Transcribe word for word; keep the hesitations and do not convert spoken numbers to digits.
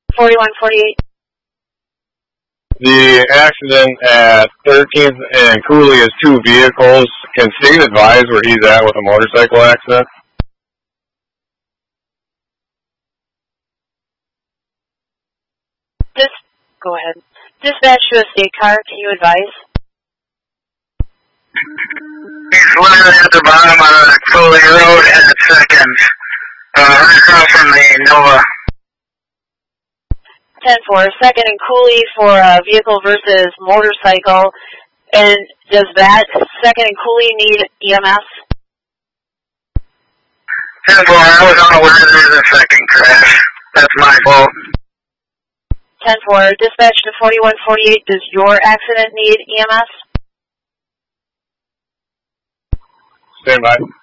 forty-one forty-eight. The accident at thirteenth and Cooley is two vehicles. Can State advise where he's at with a motorcycle accident? Dis go ahead. Dispatch to a state car, can you advise? He's living at the bottom of Cooley Road at second, uh, right across from the Nova. ten four, second and Cooley for uh, vehicle versus motorcycle. And does that second and Cooley need E M S? ten four, I was unaware there was a second crash. That's my fault. ten four, dispatch to forty-one forty-eight, does your accident need E M S? Stand by.